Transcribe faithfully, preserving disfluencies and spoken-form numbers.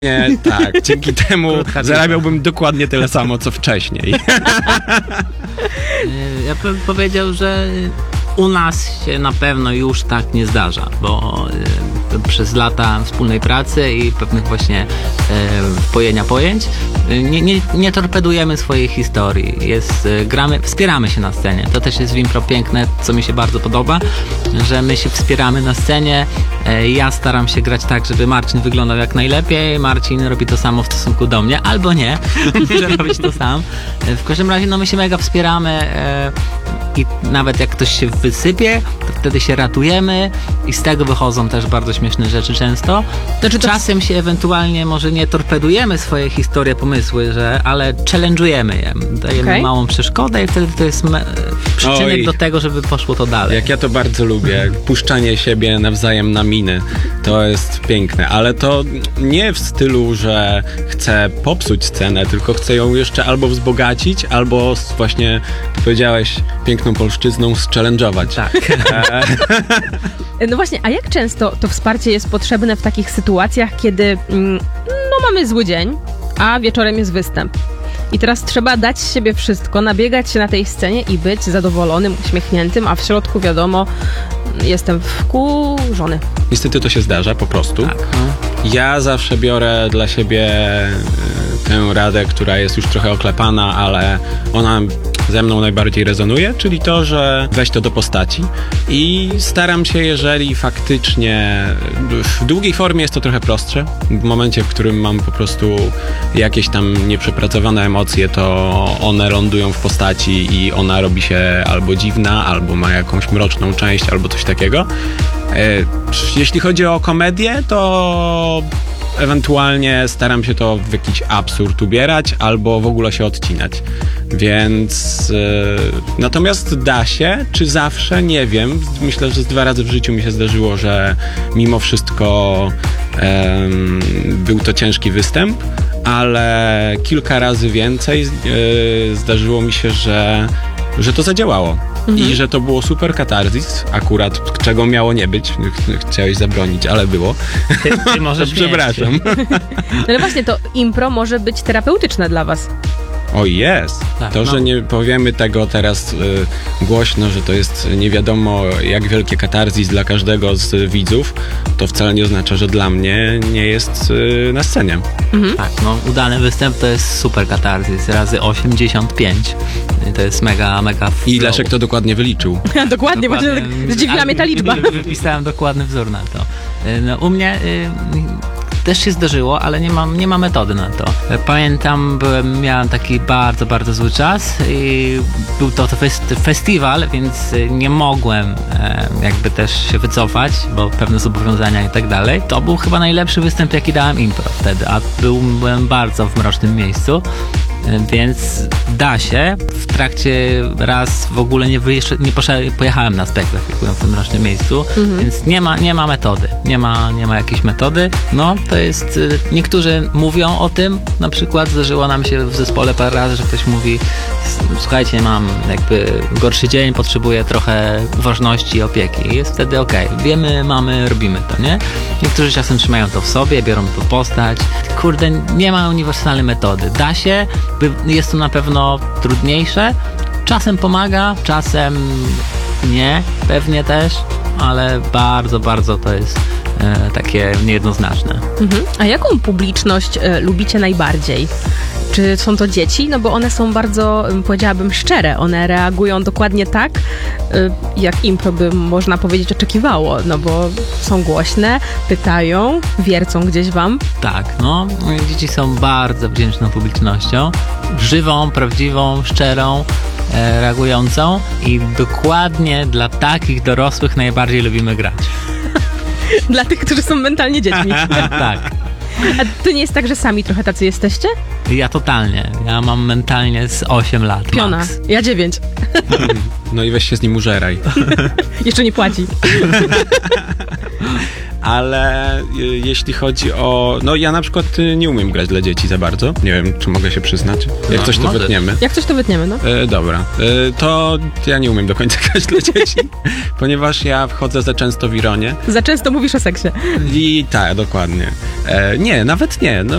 Nie, tak, dzięki temu Krótka zarabiałbym dokładnie tyle samo, co wcześniej. Ja bym powiedział, że u nas się na pewno już tak nie zdarza, bo y, przez lata wspólnej pracy i pewnych właśnie y, wpojenia pojęć y, nie, nie, nie torpedujemy swojej historii. Jest, y, gramy, wspieramy się na scenie. To też jest w impro piękne, co mi się bardzo podoba, że my się wspieramy na scenie. Y, ja staram się grać tak, żeby Marcin wyglądał jak najlepiej. Marcin robi to samo w stosunku do mnie, albo nie, może robić to sam. Y, w każdym razie no, my się mega wspieramy. Y, I nawet jak ktoś się wysypie, to wtedy się ratujemy i z tego wychodzą też bardzo śmieszne rzeczy często. Znaczy to... Czasem się ewentualnie może nie torpedujemy swoje historie, pomysły, że, ale challenge'ujemy je. Dajemy okay. małą przeszkodę i wtedy to jest me- przyczynek Oj. do tego, żeby poszło to dalej. Jak ja to bardzo lubię. Puszczanie siebie nawzajem na miny. To jest piękne, ale to nie w stylu, że chcę popsuć scenę, tylko chcę ją jeszcze albo wzbogacić, albo właśnie, ty powiedziałeś, piękną polszczyzną zchallenge'ować. Tak. No właśnie, a jak często to wsparcie jest potrzebne w takich sytuacjach, kiedy no mamy zły dzień, a wieczorem jest występ? I teraz trzeba dać z siebie wszystko, nabiegać się na tej scenie i być zadowolonym, uśmiechniętym, a w środku wiadomo, jestem wkurzony. Niestety to się zdarza po prostu. Tak, no. Ja zawsze biorę dla siebie tę radę, która jest już trochę oklepana, ale ona ze mną najbardziej rezonuje, czyli to, że weź to do postaci i staram się, jeżeli faktycznie w długiej formie jest to trochę prostsze, w momencie, w którym mam po prostu jakieś tam nieprzepracowane emocje, to one lądują w postaci i ona robi się albo dziwna, albo ma jakąś mroczną część, albo coś takiego. Jeśli chodzi o komedię, to ewentualnie staram się to w jakiś absurd ubierać albo w ogóle się odcinać. Więc yy, natomiast da się, czy zawsze, nie wiem. Myślę, że z dwa razy w życiu mi się zdarzyło, że mimo wszystko yy, był to ciężki występ, ale kilka razy więcej yy, zdarzyło mi się, że, że to zadziałało. Mhm. I że to było super katarzis, akurat czego miało nie być. Chciałeś zabronić, ale było. Ty, ty możesz Przepraszam. No ale właśnie to impro może być terapeutyczne dla was. O jest! Tak, to, no. że nie powiemy tego teraz y, głośno, że to jest nie wiadomo jak wielkie katarzis dla każdego z widzów, to wcale nie oznacza, że dla mnie nie jest y, na scenie. Mhm. Tak, no udany występ to jest super katarzis, razy osiemdziesiąt pięć. To jest mega, mega flow. I Leszek to dokładnie wyliczył. dokładnie, dokładnie, właśnie tak zdziwiła mnie ta liczba. Wypisałem dokładny wzór na to. No, u mnie... Y, Też się zdarzyło, ale nie mam, nie ma metody na to. Pamiętam, byłem, miałem taki bardzo, bardzo zły czas i był to fest, festiwal, więc nie mogłem e, jakby też się wycofać, bo pewne zobowiązania i tak dalej. To był chyba najlepszy występ, jaki dałem impro wtedy, a był, byłem bardzo w mrocznym miejscu. Więc da się. W trakcie raz w ogóle nie, wyjeżdż- nie poszedłem, pojechałem na spektakl, jak byłem w tym mrocznym miejscu, mhm. więc nie ma, nie ma metody. Nie ma, nie ma jakiejś metody. No, to jest... Niektórzy mówią o tym, na przykład zdarzyło nam się w zespole parę razy, że ktoś mówi słuchajcie, mam jakby gorszy dzień, potrzebuję trochę uważności i opieki. I jest wtedy okej. Okay. Wiemy, mamy, robimy to, nie? Niektórzy czasem trzymają to w sobie, biorą to postać. Kurde, nie ma uniwersalnej metody. Da się, jest to na pewno trudniejsze. Czasem pomaga, czasem nie, pewnie też, ale bardzo, bardzo to jest e, takie niejednoznaczne. Mhm. A jaką publiczność e, lubicie najbardziej? Czy są to dzieci? No bo one są bardzo, powiedziałabym, szczere. One reagują dokładnie tak, jak impro by, można powiedzieć, oczekiwało. No bo są głośne, pytają, wiercą gdzieś wam. Tak, no. Dzieci są bardzo wdzięczną publicznością. Żywą, prawdziwą, szczerą, e, reagującą. I dokładnie dla takich dorosłych najbardziej lubimy grać. Dla tych, którzy są mentalnie dziećmi. Tak. A to nie jest tak, że sami trochę tacy jesteście? Ja totalnie. Ja mam mentalnie z osiem lat. Piona. Max. Ja dziewięć. No i weź się z nim użeraj. Jeszcze nie płaci. Ale y, jeśli chodzi o... No ja na przykład y, nie umiem grać dla dzieci za bardzo. Nie wiem, czy mogę się przyznać. Jak No, coś to możesz. wytniemy. Jak coś to wytniemy, no. E, dobra. E, to ja nie umiem do końca grać dla dzieci, ponieważ ja wchodzę za często w ironię. Za często mówisz o seksie. I tak, dokładnie. E, nie, nawet nie. No,